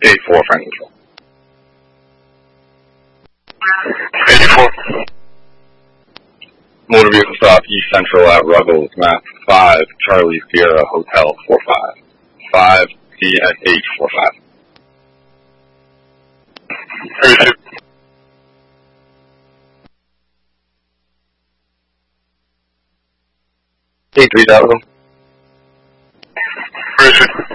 84, Frank Control. 84. Motor vehicle stop East Central at Ruggles, Mass. 5, Charlie Sierra Hotel 45. 5 CSH 45. 32. Hey, 3000. 32.